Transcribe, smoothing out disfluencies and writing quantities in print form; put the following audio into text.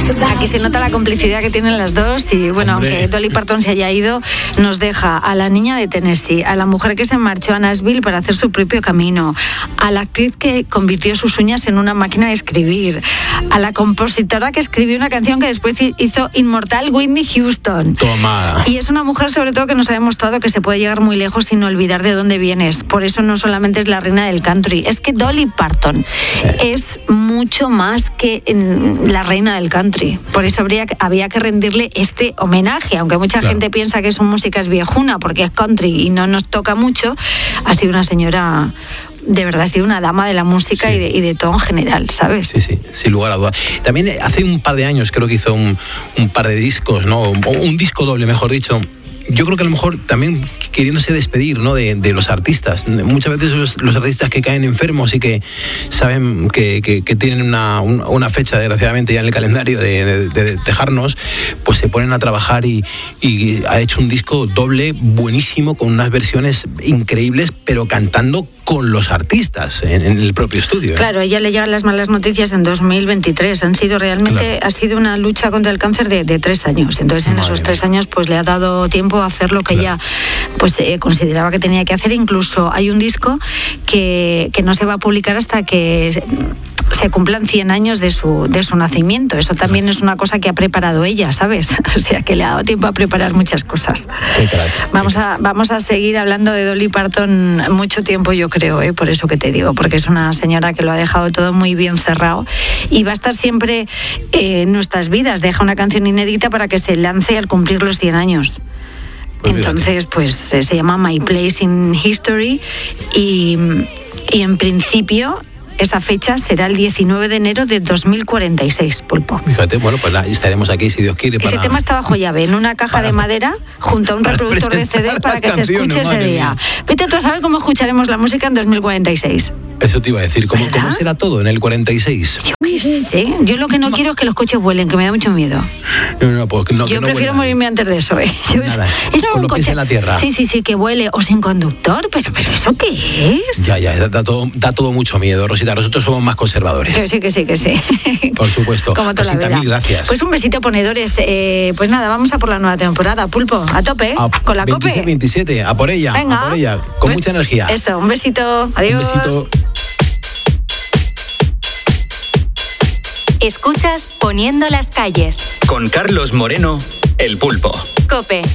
Aquí se nota la complicidad que tienen las dos y bueno, aunque Dolly Parton se haya ido, nos deja a la niña de Tennessee, a la mujer que se marchó a Nashville para hacer su propio camino, a la actriz que convirtió sus uñas en una máquina de escribir, a la compositora que escribió una canción que después hizo inmortal, Whitney Houston. Toma. Y es una mujer sobre todo que nos ha demostrado que se puede llegar muy lejos sin olvidar de dónde vienes. Por eso no solamente es la reina del country, es que Dolly Parton es mucho más que la reina del country. Por eso había que rendirle este homenaje, aunque mucha gente piensa que su música es viejuna porque es country y no nos toca mucho. Ha sido una señora, de verdad, ha sido una dama de la música y de todo en general, ¿sabes? Sí, sin lugar a dudas. También hace un par de años creo que hizo un par de discos, ¿no? Un disco doble, mejor dicho. Yo creo que a lo mejor también queriéndose despedir, ¿no?, de los artistas. Muchas veces los artistas que caen enfermos y que saben que tienen una fecha, desgraciadamente, ya en el calendario de dejarnos, pues se ponen a trabajar y ha hecho un disco doble buenísimo con unas versiones increíbles, pero cantando con los artistas en el propio estudio. Claro, a ella le llegan las malas noticias en 2023. Ha sido una lucha contra el cáncer de 3 años. Entonces, en esos 3 años, pues le ha dado tiempo a hacer lo que ella pues consideraba que tenía que hacer. Incluso hay un disco que no se va a publicar hasta que se cumplan 100 años de su nacimiento. Eso también es una cosa que ha preparado ella, ¿sabes? O sea, que le ha dado tiempo a preparar muchas cosas. Vamos a seguir hablando de Dolly Parton mucho tiempo, yo creo, por eso que te digo, porque es una señora que lo ha dejado todo muy bien cerrado y va a estar siempre en nuestras vidas. Deja una canción inédita para que se lance al cumplir los 100 años. Entonces, pues se llama My Place in History y en principio esa fecha será el 19 de enero de 2046, Pulpo. Fíjate, bueno, pues estaremos aquí si Dios quiere. Ese tema está bajo llave, en una caja de madera, junto a un reproductor de CD para que se escuche ese día. Vete tú a saber cómo escucharemos la música en 2046. Eso te iba a decir, ¿cómo será todo en el 46? Yo qué sé, yo lo que no quiero es que los coches vuelen, que me da mucho miedo. Yo prefiero morirme antes de eso, Nada, con los pies en la tierra. Sí, que vuele, o sin conductor, pero ¿eso qué es? Ya, da todo mucho miedo, Rosita, nosotros somos más conservadores. Que sí. Por supuesto. Como toda Rosita, la vida. mil gracias. Pues un besito, ponedores. Pues nada, vamos a por la nueva temporada, Pulpo, a tope, con la 26, COPE. 27, a por ella, Venga, con mucha energía. Eso, un besito, adiós. Un besito. Escuchas Poniendo las calles. Con Carlos Moreno, El Pulpo. COPE,